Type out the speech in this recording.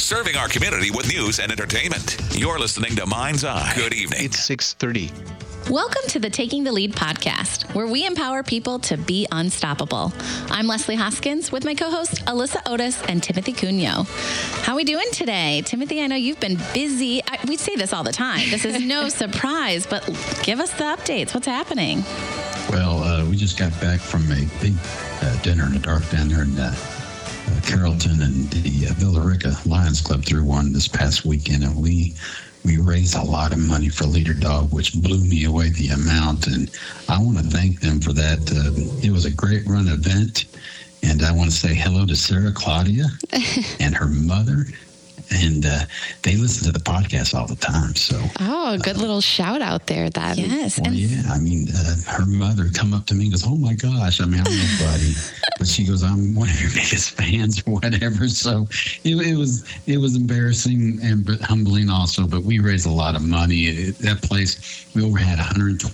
serving our community with news and entertainment. You're listening to Mind's Eye. Good evening. It's 6:30. Welcome to the Taking the Lead podcast, where we empower people to be unstoppable. I'm Leslie Hoskins with my co-host Alyssa Otis and Timothy Cunyo. How are we doing today? Timothy, I know you've been busy. We say this all the time. This is no surprise, but give us the updates. What's happening? Well, we just got back from a big dinner in the dark down there in Carrollton, and the Villa Rica Lions Club threw one this past weekend, and we raised a lot of money for Leader Dog, which blew me away the amount, and I want to thank them for that. It was a great run event, and I want to say hello to Sarah Claudia and her mother, and they listen to the podcast all the time. So, good little shout out there. Then, yes, well, yeah. I mean, her mother come up to me and goes, "Oh my gosh!" I mean, I'm nobody, but she goes, "I'm one of your biggest fans," or whatever. So it was embarrassing and but humbling also. But we raised a lot of money. That place, we over had 120